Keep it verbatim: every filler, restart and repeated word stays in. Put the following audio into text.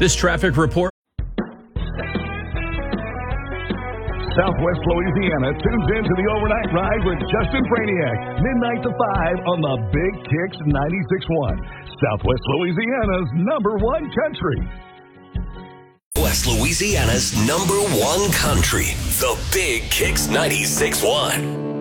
This traffic report. Southwest Louisiana tunes into the overnight ride with Justin Franiak, midnight to five on the Big Kicks ninety-six point one. Southwest Louisiana's number one country. West Louisiana's number one country, the Big Kicks ninety-six point one.